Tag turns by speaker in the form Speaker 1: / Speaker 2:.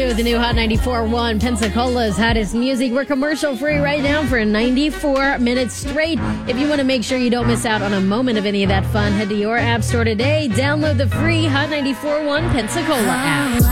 Speaker 1: to the new Hot 94.1 Pensacola's hottest music. We're commercial free right now for 94 minutes straight. If you want to make sure you don't miss out on a moment of any of that fun, head to your app store today. Download the free Hot 94.1 Pensacola app.